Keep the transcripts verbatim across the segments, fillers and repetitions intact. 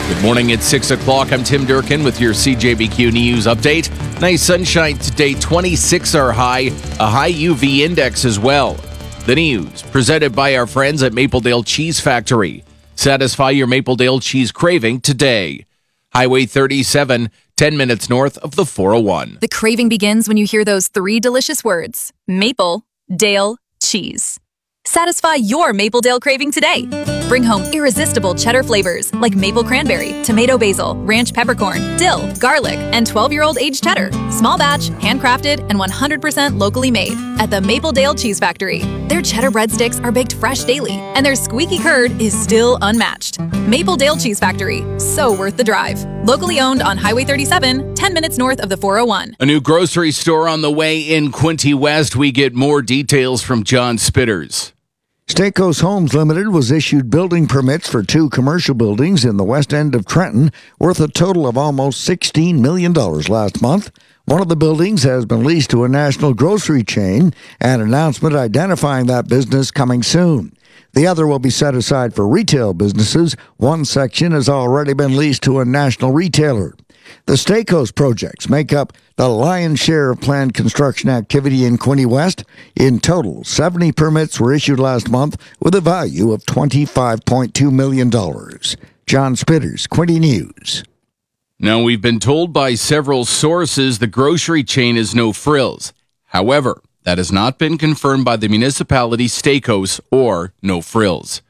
Good morning, it's six o'clock. I'm Tim Durkin with your C J B Q News update. Nice sunshine today, twenty-six are high, a high U V index as well. The news, presented by our friends at Mapledale Cheese Factory. Satisfy your Mapledale cheese craving today. Highway thirty-seven, ten minutes north of the four oh one. The craving begins when you hear those three delicious words, Maple Dale Cheese. Satisfy your Mapledale craving today. Bring home irresistible cheddar flavors like maple cranberry, tomato basil, ranch peppercorn, dill, garlic, and twelve-year-old aged cheddar. Small batch, handcrafted, and one hundred percent locally made at the Mapledale Cheese Factory. Their cheddar breadsticks are baked fresh daily, and their squeaky curd is still unmatched. Mapledale Cheese Factory, so worth the drive. Locally owned on Highway thirty-seven, ten minutes north of the four oh one. A new grocery store on the way in Quinte West. We get more details from John Spitters. Stakos Homes Limited was issued building permits for two commercial buildings in the west end of Trenton, worth a total of almost sixteen million dollars last month. One of the buildings has been leased to a national grocery chain, an announcement identifying that business coming soon. The other will be set aside for retail businesses. One section has already been leased to a national retailer. The Stakos projects make up the lion's share of planned construction activity in Quinte West. In total, seventy permits were issued last month with a value of twenty-five point two million dollars. John Spitters, Quinte News. Now, we've been told by several sources the grocery chain is No Frills. However, that has not been confirmed by the municipality Stakos or No Frills.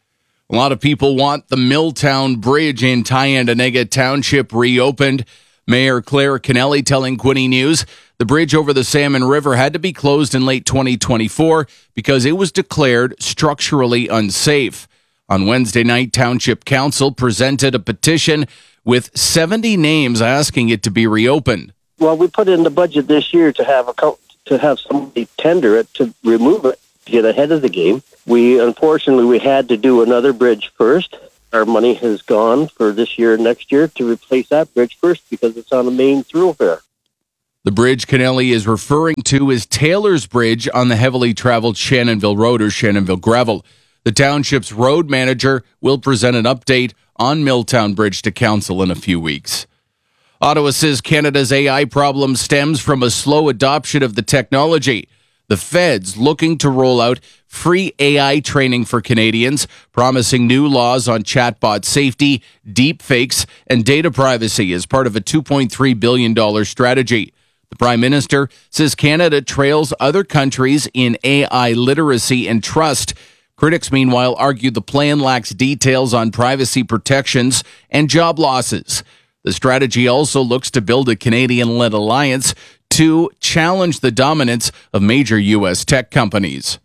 A lot of people want the Milltown Bridge in Tyendinaga Township reopened. Mayor Claire Kennelly telling Quinte News the bridge over the Salmon River had to be closed in late twenty twenty-four because it was declared structurally unsafe. On Wednesday night, Township Council presented a petition with seventy names asking it to be reopened. Well, we put in the budget this year to have a to have somebody tender it to remove it, to get ahead of the game. We, unfortunately, we had to do another bridge first. Our money has gone for this year and next year to replace that bridge first because it's on a main thoroughfare. The bridge Kennelly is referring to is Taylor's Bridge on the heavily traveled Shannonville Road or Shannonville Gravel. The township's road manager will present an update on Milltown Bridge to council in a few weeks. Ottawa says Canada's A I problem stems from a slow adoption of the technology. The Fed's looking to roll out free A I training for Canadians, promising new laws on chatbot safety, deepfakes, and data privacy as part of a two point three billion dollars strategy. The Prime Minister says Canada trails other countries in A I literacy and trust. Critics, meanwhile, argue the plan lacks details on privacy protections and job losses. The strategy also looks to build a Canadian-led alliance to challenge the dominance of major U S tech companies.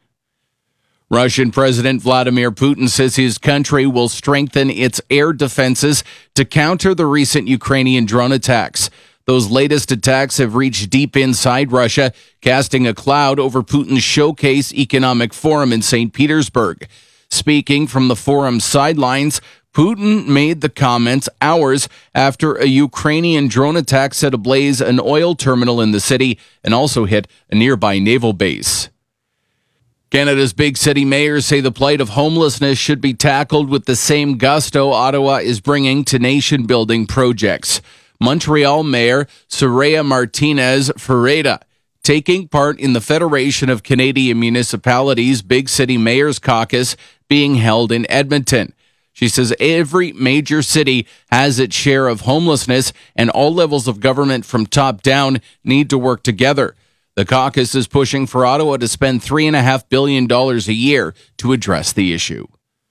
Russian President Vladimir Putin says his country will strengthen its air defenses to counter the recent Ukrainian drone attacks. Those latest attacks have reached deep inside Russia, casting a cloud over Putin's Showcase Economic Forum in Saint Petersburg. Speaking from the forum's sidelines, Putin made the comments hours after a Ukrainian drone attack set ablaze an oil terminal in the city and also hit a nearby naval base. Canada's big city mayors say the plight of homelessness should be tackled with the same gusto Ottawa is bringing to nation-building projects. Montreal Mayor Soraya Martinez Ferreira, taking part in the Federation of Canadian Municipalities Big City Mayors Caucus being held in Edmonton. She says every major city has its share of homelessness and all levels of government from top down need to work together. The caucus is pushing for Ottawa to spend three point five billion dollars a year to address the issue.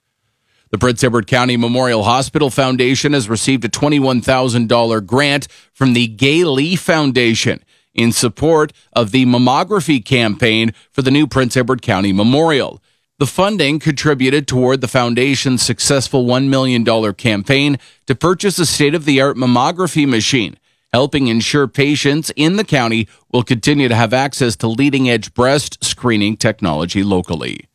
The Prince Edward County Memorial Hospital Foundation has received a twenty-one thousand dollars grant from the Gay Lee Foundation in support of the mammography campaign for the new Prince Edward County Memorial. The funding contributed toward the foundation's successful one million dollars campaign to purchase a state-of-the-art mammography machine, helping ensure patients in the county will continue to have access to leading-edge breast screening technology locally.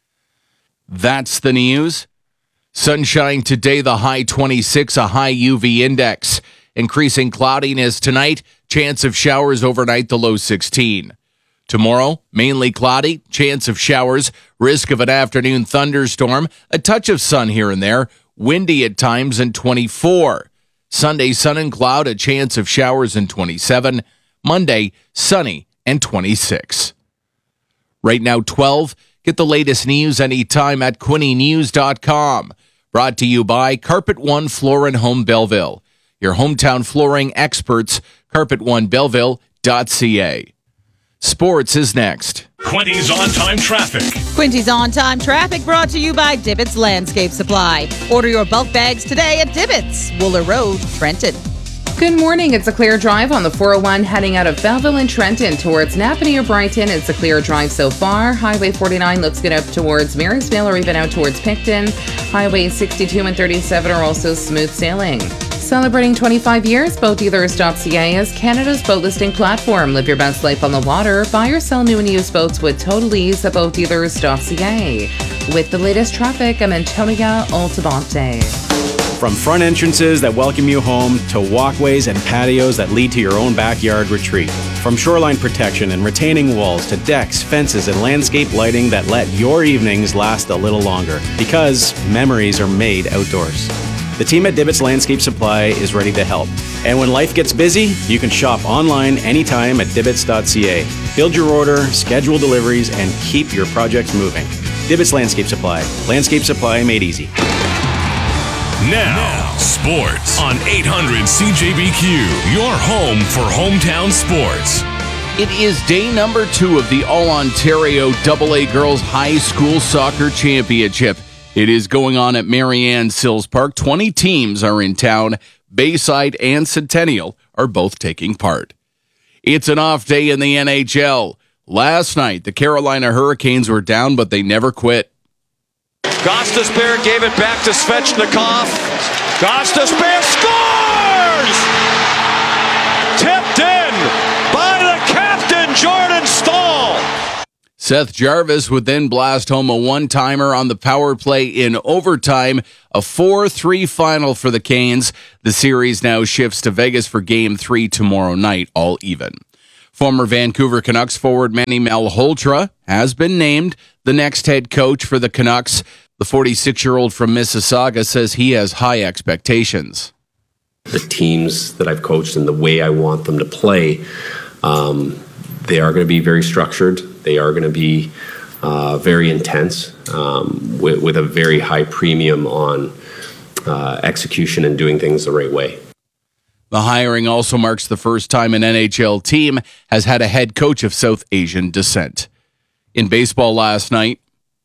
That's the news. Sunshine today, the high twenty-six, a high U V index. Increasing cloudiness tonight, chance of showers overnight, the low sixteen. Tomorrow, mainly cloudy, chance of showers, risk of an afternoon thunderstorm, a touch of sun here and there, windy at times, and twenty-four. Sunday, sun and cloud, a chance of showers and twenty-seven. Monday, sunny and twenty-six. Right now, twelve. Get the latest news anytime at Quinte News dot com. Brought to you by Carpet One Floor and Home Belleville. Your hometown flooring experts, carpet one belleville dot c a. Sports is next. Quinte's on-time traffic. Quinte's on-time traffic brought to you by Dibbits Landscape Supply. Order your bulk bags today at Dibbits, Wooler Road, Trenton. Good morning. It's a clear drive on the four oh one heading out of Belleville and Trenton towards Napanee or Brighton. It's a clear drive so far. Highway forty-nine looks good up towards Marysville or even out towards Picton. Highway sixty-two and thirty-seven are also smooth sailing. Celebrating twenty-five years, boat dealers dot c a is Canada's boat listing platform. Live your best life on the water. Buy or sell new and used boats with total ease at boat dealers dot c a. With the latest traffic, I'm Antonia Altabante. From front entrances that welcome you home to walkways and patios that lead to your own backyard retreat. From shoreline protection and retaining walls to decks, fences, and landscape lighting that let your evenings last a little longer. Because memories are made outdoors. The team at Dibbits Landscape Supply is ready to help. And when life gets busy, you can shop online anytime at dibbits dot c a. Build your order, schedule deliveries, and keep your projects moving. Dibbits Landscape Supply. Landscape supply made easy. Now, sports on eight hundred C J B Q, your home for hometown sports. It is day number two of the All-Ontario double A Girls High School Soccer Championship. It is going on at Marianne Sills Park. twenty teams are in town. Bayside and Centennial are both taking part. It's an off day in the N H L. Last night, the Carolina Hurricanes were down, but they never quit. Gostisbehere gave it back to Svechnikov. Gostisbehere scores! Tipped in by the captain, Jordan Stahl. Seth Jarvis would then blast home a one-timer on the power play in overtime. A four three final for the Canes. The series now shifts to Vegas for Game three tomorrow night, all even. Former Vancouver Canucks forward Manny Malhotra has been named the next head coach for the Canucks. The forty-six-year-old from Mississauga says he has high expectations. The teams that I've coached and the way I want them to play, um, they are going to be very structured. They are going to be uh, very intense um, with, with a very high premium on uh, execution and doing things the right way. The hiring also marks the first time an N H L team has had a head coach of South Asian descent. In baseball last night,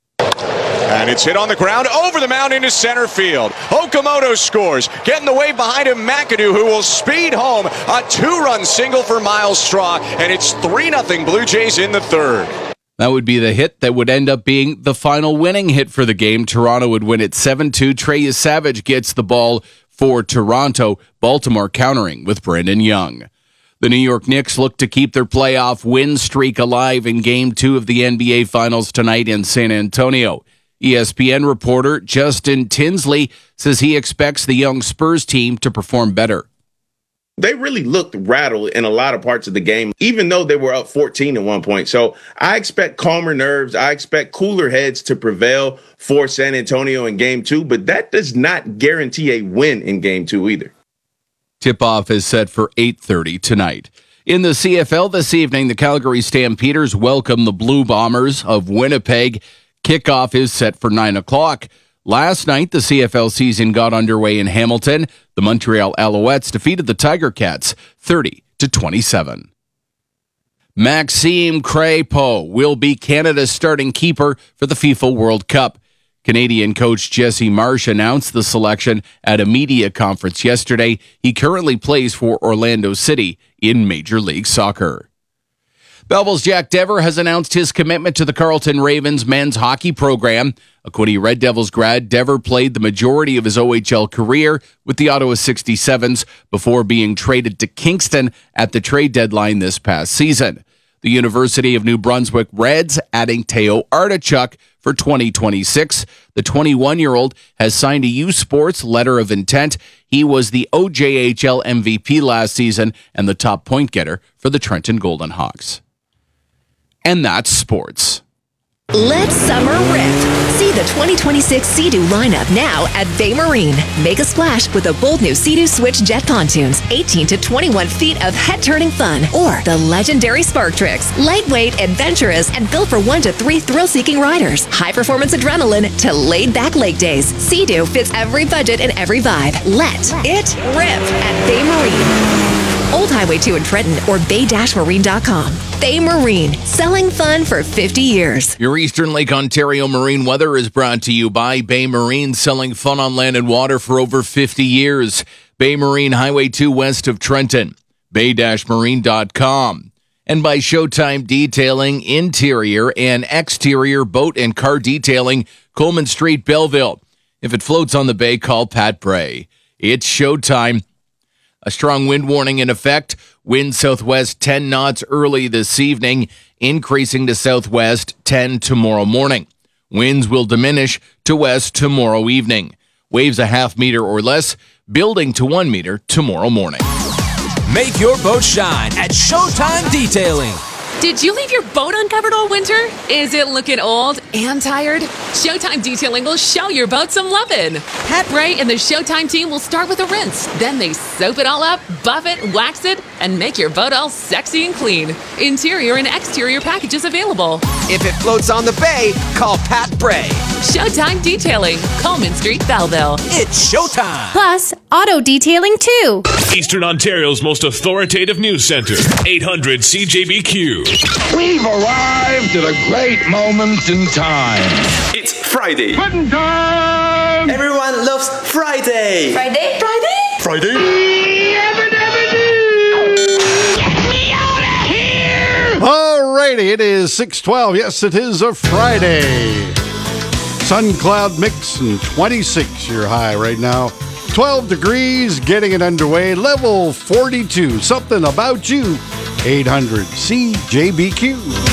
and it's hit on the ground over the mound into center field. Okamoto scores. Getting the wave behind him, McAdoo, who will speed home. A two-run single for Miles Straw, and it's three nothing Blue Jays in the third. That would be the hit that would end up being the final winning hit for the game. Toronto would win it seven two. Trey Savage gets the ball for Toronto. Baltimore countering with Brandon Young. The New York Knicks look to keep their playoff win streak alive in Game two of the N B A Finals tonight in San Antonio. E S P N reporter Justin Tinsley says he expects the young Spurs team to perform better. They really looked rattled in a lot of parts of the game, even though they were up fourteen at one point. So I expect calmer nerves. I expect cooler heads to prevail for San Antonio in Game two, but that does not guarantee a win in Game two either. Tip-off is set for eight thirty tonight. In the C F L this evening, the Calgary Stampeders welcome the Blue Bombers of Winnipeg. Kickoff is set for nine o'clock. Last night, the C F L season got underway in Hamilton. The Montreal Alouettes defeated the Tiger Cats thirty to twenty-seven. Maxime Crépeau will be Canada's starting keeper for the FIFA World Cup. Canadian coach Jesse Marsh announced the selection at a media conference yesterday. He currently plays for Orlando City in Major League Soccer. Belleville's Jack Dever has announced his commitment to the Carleton Ravens men's hockey program. A Quinte Red Devils grad, Dever played the majority of his O H L career with the Ottawa sixty-sevens before being traded to Kingston at the trade deadline this past season. The University of New Brunswick Reds adding Teo Artichuk for twenty twenty-six. The twenty-one-year-old has signed a U Sports letter of intent. He was the O J H L M V P last season and the top point getter for the Trenton Golden Hawks. And that's sports. Let summer rip. See the twenty twenty-six Sea-Doo lineup now at Bay Marine. Make a splash with the bold new Sea-Doo Switch Jet Pontoons, eighteen to twenty-one feet of head-turning fun. Or the legendary Spark Tricks, lightweight, adventurous, and built for one to three thrill-seeking riders. High-performance adrenaline to laid-back lake days. Sea-Doo fits every budget and every vibe. Let it rip at Bay Marine. Old Highway two in Trenton or bay dash marine dot com. Bay Marine, selling fun for fifty years. Your Eastern Lake Ontario marine weather is brought to you by Bay Marine, selling fun on land and water for over fifty years. Bay Marine, Highway two west of Trenton, bay dash marine dot com. And by Showtime Detailing, interior and exterior boat and car detailing, Coleman Street, Belleville. If it floats on the bay, call Pat Bray. It's showtime. A strong wind warning in effect. Wind southwest ten knots early this evening, increasing to southwest ten tomorrow morning. Winds will diminish to west tomorrow evening. Waves a half meter or less, building to one meter tomorrow morning. Make your boat shine at Showtime Detailing. Did you leave your boat uncovered all winter? Is it looking old and tired? Showtime Detailing will show your boat some lovin'. Pat Bray and the Showtime team will start with a rinse. Then they soap it all up, buff it, wax it, and make your boat all sexy and clean. Interior and exterior packages available. If it floats on the bay, call Pat Bray. Showtime Detailing, Coleman Street, Belleville. It's showtime. Plus, auto detailing too. Eastern Ontario's most authoritative news center, eight hundred C J B Q. We've arrived at a great moment in time. It's Friday. Pudding time! Everyone loves Friday. Friday? Friday? Friday? Yabba dabba doo! Get me out of here! Alrighty, it is six twelve. Yes, it is a Friday. Sun cloud mix and twenty-six your high right now. twelve degrees, getting it underway. Level forty-two. Something about you. eight hundred C J B Q.